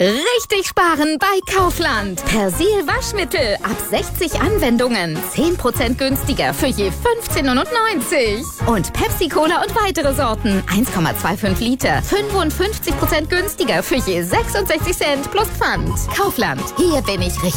Richtig sparen bei Kaufland. Persil Waschmittel ab 60 Anwendungen. 10% günstiger für je 15,99 €. Und Pepsi Cola und weitere Sorten. 1,25 Liter. 55% günstiger für je 66 Cent plus Pfand. Kaufland. Hier bin ich richtig.